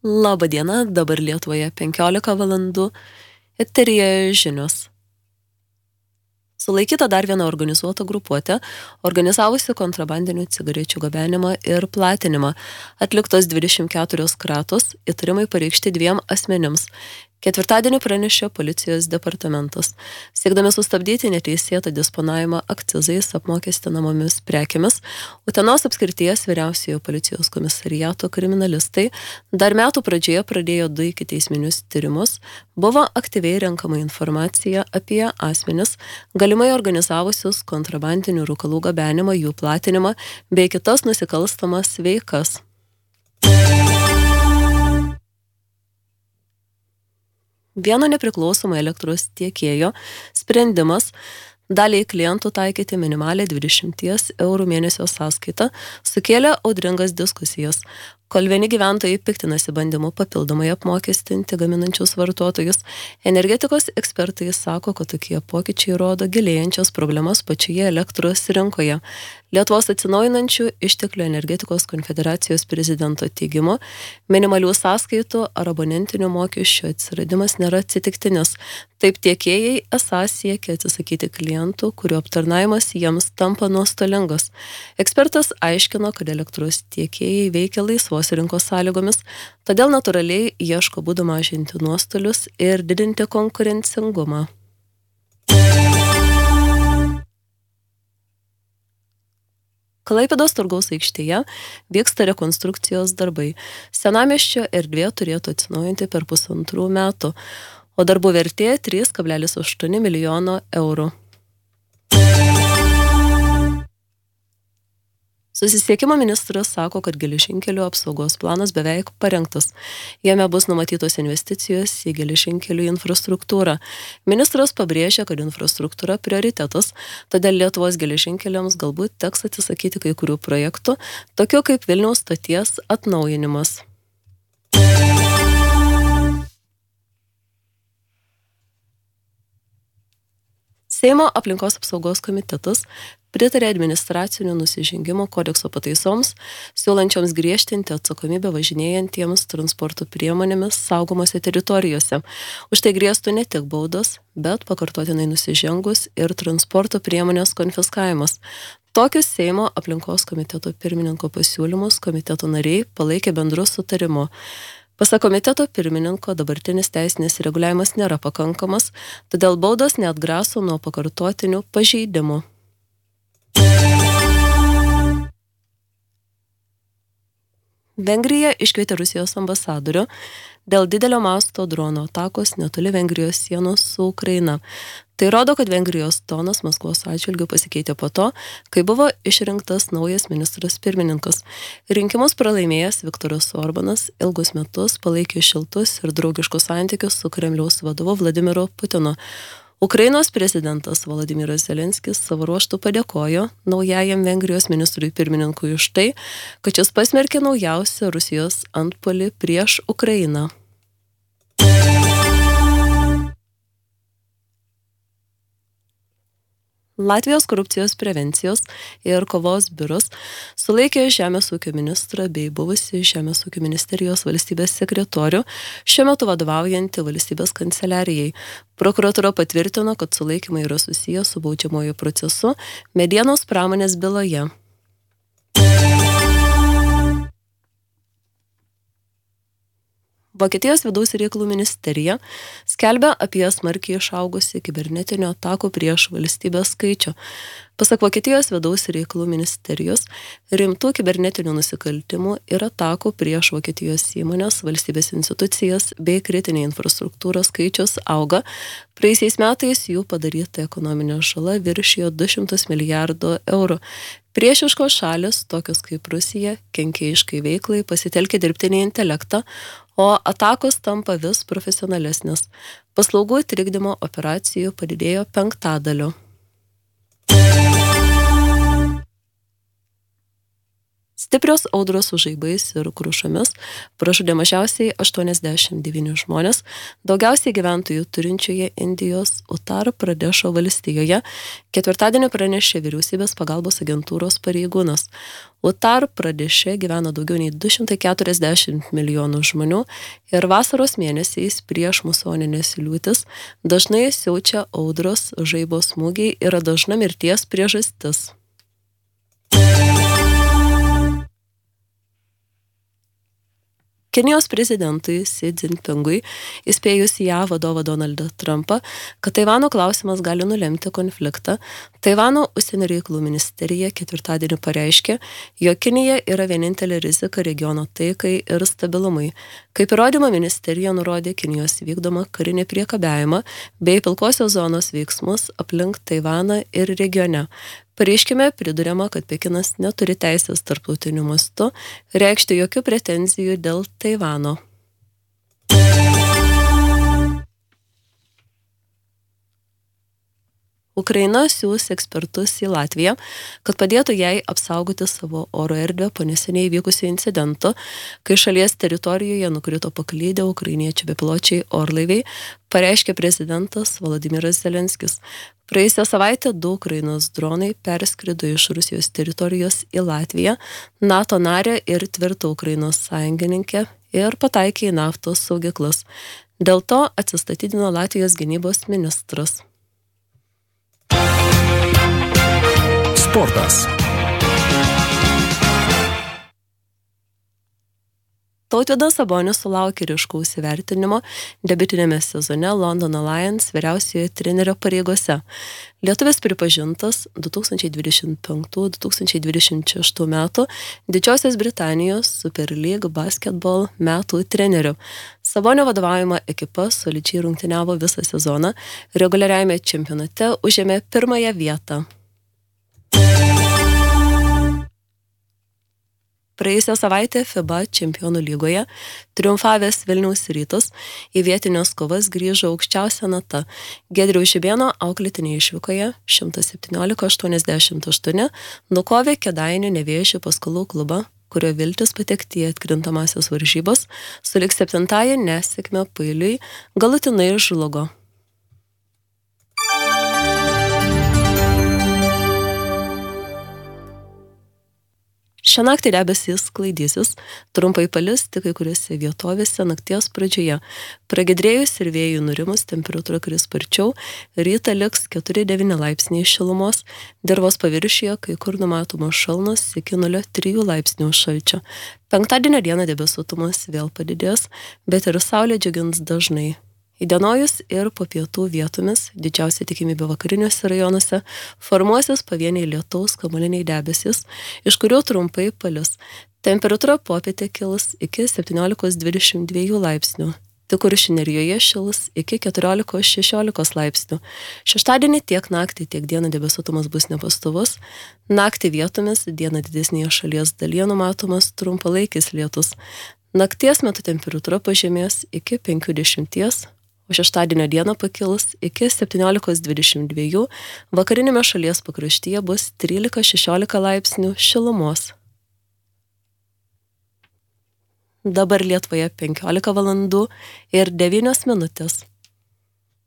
Labą dieną, dabar Lietuvoje 15 valandų, eteryje žinios. Sulaikyta dar viena organizuota grupuotė, organizavusi kontrabandinių cigarečių gabenimą ir platinimą. Atliktos 24 kratos, įtarimai pareikšti 2 asmenims. Ketvirtadienį pranešė policijos departamentas. Siekdami sustabdyti neteisėtą disponavimą akcizais apmokestinamomis prekėmis, Utenos apskrities vyriausiojo policijos komisariato kriminalistai dar metų pradžioje pradėjo 2 ikiteisminius tyrimus, buvo aktyviai renkama informacija apie asmenis, galimai organizavusius kontrabandinių rūkalų gabenimą, jų platinimą bei kitas nusikalstamas veikas. Vieno nepriklausomo elektros tiekėjo sprendimas daliai klientų taikyti minimalę 20 eurų mėnesio sąskaitą sukėlė audringas diskusijas. Kol vieni gyventojai piktinasi bandymu papildomai apmokestinti gaminančius vartotojus, energetikos ekspertai sako, kad tokie pokyčiai rodo gilėjančias problemas pačioje elektros rinkoje. Lietuvos atsinaujinančių išteklių energetikos konfederacijos prezidento teigimu, minimalių sąskaitų ar abonentinių mokesčių atsiradimas nėra atsitiktinis. Taip tiekėjai esą siekia atsisakyti klientų, kurių aptarnavimas jiems tampa nuostolingas. Ekspertas aiškino, kad elektros tiekėjai veikia laisvos rinkos sąlygomis, todėl natūraliai ieško būdų mažinti nuostolius ir didinti konkurencingumą. Klaipėdos turgaus aikštėje vyksta rekonstrukcijos darbai. Senamiesčio erdvė turėtų atsinaujinti per 1,5 metų, o darbų vertė 3,8 milijono eurų. Susisiekimo ministras sako, kad geležinkelių apsaugos planas beveik parengtas. Jame bus numatytos investicijos į geležinkelių infrastruktūrą. Ministras pabrėžia, kad infrastruktūra prioritetas, todėl Lietuvos geležinkeliams galbūt teks atsisakyti kai kurių projektų, tokių kaip Vilniaus stoties atnaujinimas. Seimo aplinkos apsaugos komitetas pritarė administracinių nusižengimų kodekso pataisoms, siūlančioms griežtinti atsakomybę važinėjantiems transporto priemonėmis saugomose teritorijose. Už tai grėstų ne tik baudos, bet pakartotinai nusižengus ir transporto priemonės konfiskavimas. Tokius Seimo aplinkos komiteto pirmininko pasiūlymus komiteto nariai palaikė bendru sutarimu. Pasak komiteto pirmininko, dabartinis teisinis reguliavimas nėra pakankamas, todėl baudos neatgraso nuo pakartotinių pažeidimų. Vengrija iškvietė Rusijos ambasadorių dėl didelio masto dronų atakos netoli Vengrijos sienos su Ukraina. Tai rodo, kad Vengrijos tonas Maskvos atžvilgiu pasikeitė po to, kai buvo išrinktas naujas ministras pirmininkas. Rinkimus pralaimėjęs Viktoras Orbanas ilgus metus palaikė šiltus ir draugiškus santykius su Kremliaus vadovu Vladimiru Putinu. Ukrainos prezidentas Volodymyras Zelenskis savo ruožtu padėkojo naujajam Vengrijos ministrui pirmininkui už tai, kad šis pasmerkė naujausią Rusijos antpuolį prieš Ukrainą. Latvijos korupcijos prevencijos ir kovos biuras sulaikė Žemės ūkio ministrą bei buvusį Žemės ūkio ministerijos valstybės sekretorių, šiuo metu vadovaujantį valstybės kanceliarijai. Prokuratūra patvirtino, kad sulaikymai yra susiję su baudžiamojo procesu medienos pramonės byloje. Vokietijos vidaus reikalų ministerija skelbia apie smarkiai išaugusį kibernetinių atakų prieš valstybės skaičių. Pasak Vokietijos vidaus reikalų ministerijos, rimtų kibernetinių nusikaltimų ir atakų prieš Vokietijos įmonės, valstybės institucijas bei kritinę infrastruktūrą skaičius auga. Praėjusiais metais jų padaryta ekonominė žala viršijo 200 milijardų eurų. Priešiškos šalis, tokios kaip Rusija, kenkėjiškai veiklai pasitelkia dirbtinį intelektą, o atakos tampa vis profesionalesnės. Paslaugų trikdymo operacijų padidėjo 5. Stiprios audros su žaibais ir krušomis pražudė mažiausiai 89 žmonės, daugiausiai gyventojų turinčioje Indijos Uttar Pradešo valstijoje, ketvirtadienį pranešė vyriausybės pagalbos agentūros pareigūnas. Uttar Pradeše gyvena daugiau nei 240 milijonų žmonių ir vasaros mėnesiais prieš musoninės liūtis dažnai siaučia audros, žaibo smūgiai yra dažna mirties priežastis. Kinijos prezidentui Xi Jinpingui įspėjus JAV vadovą Donaldą Trumpą, kad Taivano klausimas gali nulemti konfliktą, Taivano užsienio reikalų ministerija ketvirtadienį pareiškė, jog Kinija yra vienintelė rizika regiono taikai ir stabilumui. Kaip įrodymą ministerija nurodė Kinijos vykdomą karinį priekabiavimą bei pilkosios zonos veiksmus aplink Taivaną ir regione. Pareiškime priduriama, kad Pekinas neturi teisės tarptautiniu mastu reikšti jokių pretenzijų dėl Taivano. Ukraina siūs ekspertus į Latviją, kad padėtų jai apsaugoti savo oro erdvę po neseniai įvykusio incidento, kai šalies teritorijoje nukrito paklydę ukrainiečių bepiločiai orlaiviai, pareiškė prezidentas Volodymyras Zelenskis. Praėjusią savaitę 2 Ukrainos dronai perskrido iš Rusijos teritorijos į Latviją, NATO narę ir tvirtą Ukrainos sąjungininkę ir pataikė į naftos saugyklas. Dėl to atsistatydino Latvijos gynybos ministras. Sportas. Tautvydas Sabonis sulaukė ryškaus įvertinimo debiutinėme sezone Londono Lions vyriausiojo trenerio pareigose. Lietuvis pripažintas 2025-2026 metų Didžiosios Britanijos Super League basketball metų treneriu. Sabonio vadovaujama ekipa solidžiai rungtyniavo visą sezoną, reguliariajame čempionate užėmė 1 vietą. Praėjusią savaitę FIBA čempionų lygoje triumfavęs Vilniaus Rytas į vietinės kovas grįžo aukščiausia nata. Giedriaus Žibėno auklėtiniai išvykoje 117-88 nukovė Kėdainių Nevėžio Paskolų klubą, kurio viltis patekti į atkrintamąsias varžybas sulig 7-ąją nesėkme pailiui galutinai žlugo. Šią naktį debesys sklaidysis, trumpai palis tik kai kuriuose vietovėse nakties pradžioje. Pragiedrėjus ir vėjui nurimus temperatūra kris sparčiau, rytą liks 4-9 laipsniai šilumos, dirvos paviršiuje kai kur numatomos šalnos iki 0,3 laipsnių šalčio. Penktadienio dieną debesuotumas vėl padidės, bet ir saulė džiugins dažnai. Įdienojus ir po pietų vietomis, didžiausia tikimybė vakariniuose rajonuose, formuosis pavieniai lietaus kamuoliniai debesys, iš kurių trumpai palis. Temperatūra popietė kils iki 17-22 laipsnių. Tik Kuršių nerijoje šils iki 14-16 laipsnių. Šeštadienį tiek naktį, tiek dieną debesuotumas bus nepastovus. Naktį vietomis, dieną didesnėje šalies dalyje numatomas trumpalaikis lietus. Nakties metu temperatūra pažemės iki 50, o šeštadienio dieną pakils iki 17-22, vakarinėme šalies pakraštyje bus 13-16 laipsnių šilumos. Dabar Lietuvoje 15 valandų ir 9 minutės.